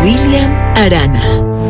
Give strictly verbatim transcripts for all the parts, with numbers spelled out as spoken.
William Arana.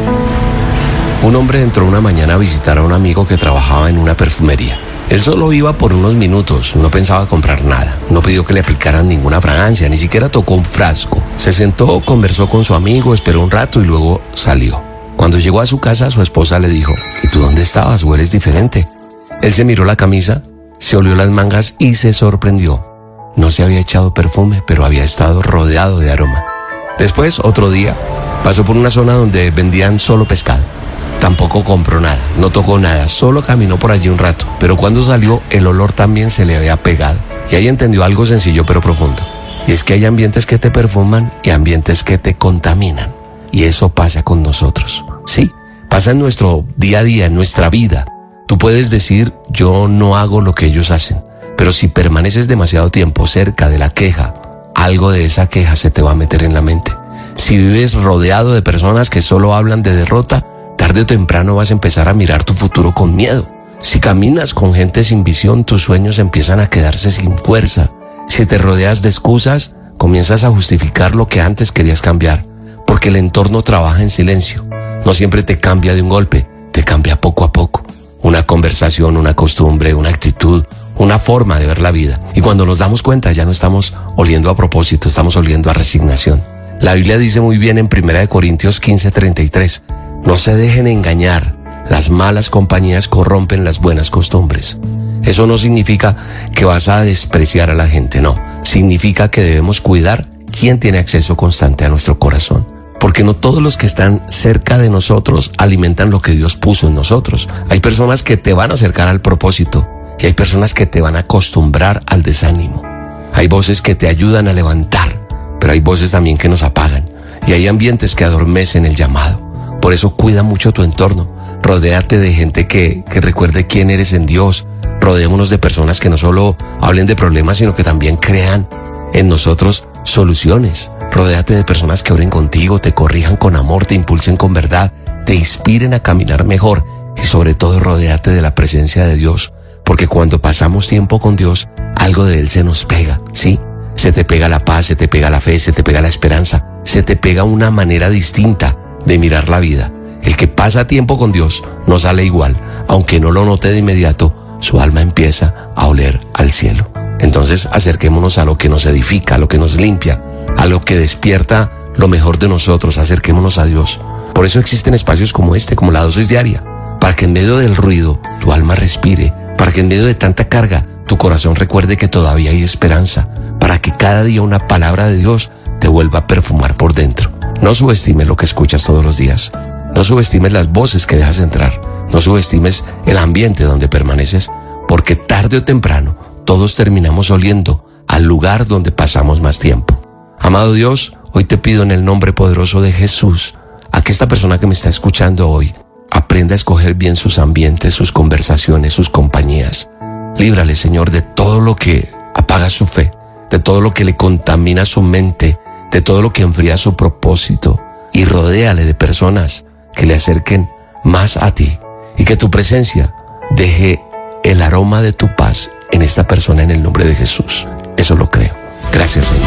Un hombre entró una mañana a visitar a un amigo que trabajaba en una perfumería. Él solo iba por unos minutos, no pensaba comprar nada, no pidió que le aplicaran ninguna fragancia, ni siquiera tocó un frasco. Se sentó, conversó con su amigo, esperó un rato y luego salió. Cuando llegó a su casa, su esposa le dijo: ¿y tú dónde estabas? Hueles diferente. Él se miró la camisa, se olió las mangas y se sorprendió. No se había echado perfume, pero había estado rodeado de aroma. Después, otro día, pasó por una zona donde vendían solo pescado. Tampoco compró nada, no tocó nada, solo caminó por allí un rato. Pero cuando salió, el olor también se le había pegado. Y ahí entendió algo sencillo pero profundo. Y es que hay ambientes que te perfuman y ambientes que te contaminan. Y eso pasa con nosotros. Sí, pasa en nuestro día a día, en nuestra vida. Tú puedes decir: yo no hago lo que ellos hacen. Pero si permaneces demasiado tiempo cerca de la queja, algo de esa queja se te va a meter en la mente. Si vives rodeado de personas que solo hablan de derrota, tarde o temprano vas a empezar a mirar tu futuro con miedo. Si caminas con gente sin visión, tus sueños empiezan a quedarse sin fuerza. Si te rodeas de excusas, comienzas a justificar lo que antes querías cambiar, porque el entorno trabaja en silencio. No siempre te cambia de un golpe, te cambia poco a poco. Una conversación, una costumbre, una actitud, una forma de ver la vida. Y cuando nos damos cuenta, ya no estamos oliendo a propósito, estamos oliendo a resignación. La Biblia dice muy bien en primera de Corintios quince treinta y tres: no se dejen engañar, las malas compañías corrompen las buenas costumbres. Eso no significa que vas a despreciar a la gente, no. Significa que debemos cuidar quién tiene acceso constante a nuestro corazón. Porque no todos los que están cerca de nosotros alimentan lo que Dios puso en nosotros. Hay personas que te van a acercar al propósito y hay personas que te van a acostumbrar al desánimo. Hay voces que te ayudan a levantar, pero hay voces también que nos apagan. Y hay ambientes que adormecen el llamado. Por eso cuida mucho tu entorno. Rodéate de gente que, que recuerde quién eres en Dios. Rodémonos de personas que no solo hablen de problemas, sino que también crean en nosotros soluciones. Rodéate de personas que oren contigo, te corrijan con amor, te impulsen con verdad, te inspiren a caminar mejor. Y sobre todo, rodéate de la presencia de Dios. Porque cuando pasamos tiempo con Dios, algo de Él se nos pega, ¿sí? Se te pega la paz, se te pega la fe, se te pega la esperanza, se te pega una manera distinta de mirar la vida. El que pasa tiempo con Dios no sale igual. Aunque no lo note de inmediato, su alma empieza a oler al cielo. Entonces acerquémonos a lo que nos edifica, a lo que nos limpia, a lo que despierta lo mejor de nosotros. Acerquémonos a Dios. Por eso existen espacios como este, como la dosis diaria, para que en medio del ruido tu alma respire, para que en medio de tanta carga tu corazón recuerde que todavía hay esperanza, para que cada día una palabra de Dios te vuelva a perfumar por dentro. No subestimes lo que escuchas todos los días. No subestimes las voces que dejas entrar. No subestimes el ambiente donde permaneces, porque tarde o temprano todos terminamos oliendo al lugar donde pasamos más tiempo. Amado Dios, hoy te pido en el nombre poderoso de Jesús, a que esta persona que me está escuchando hoy aprenda a escoger bien sus ambientes, sus conversaciones, sus compañías. Líbrale, Señor, de todo lo que apaga su fe, de todo lo que le contamina su mente, de todo lo que enfría su propósito, y rodéale de personas que le acerquen más a ti, y que tu presencia deje el aroma de tu paz en esta persona en el nombre de Jesús. Eso lo creo. Gracias, Señor.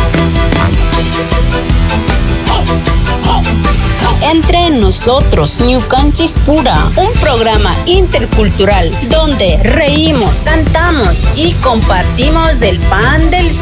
Entre nosotros, Ñucanchi Pura, un programa intercultural donde reímos, cantamos y compartimos el pan del